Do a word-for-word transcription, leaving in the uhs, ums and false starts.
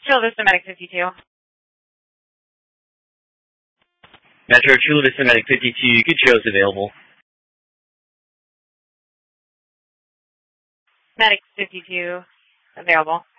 Chill, this is Medic fifty-two. Metro Chula, this is Medic fifty-two. Good shows available. Medic fifty-two, available.